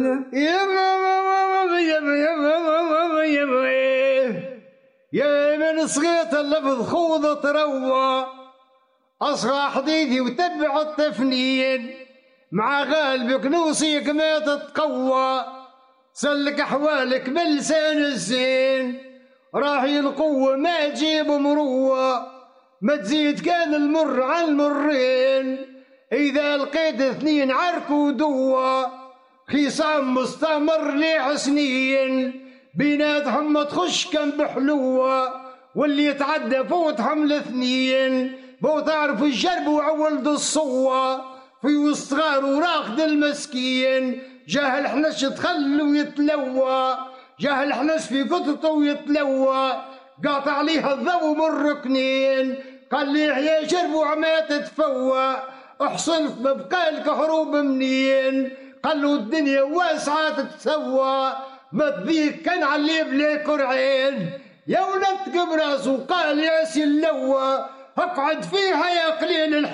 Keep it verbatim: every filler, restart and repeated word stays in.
يا ماما يا ماما يا ماما يا من صغيت اللفظ خوض تروى أصغى حديدي وتبع التفنين مع غالبك نوصيك ما تتقوى سلك أحوالك بلسان الزين راحي القوة ما تجيب مروة ما تزيد كان المر على المرين إذا لقيت اثنين عرك ودوة خصام مستمر ليه سنين بيناتهم ما تخش كم بحلوة واللي يتعدى فوتهم الاثنين بو تعرف الجرب وعولد الصوة في وسط غار وراقد المسكين جاهل حنش تخل ويتلوى جاهل حنش في قطته ويتلوى قاطع عليها الضو من الركنين قال لي يا جرب وعما تتفوى احصن ببقالك هروب منين قال له الدنيا واسعة تتسوى ما تبيك كان علي بلي كرعين يا ولد قبراس وقال يا سلوى اقعد فيها يا قليل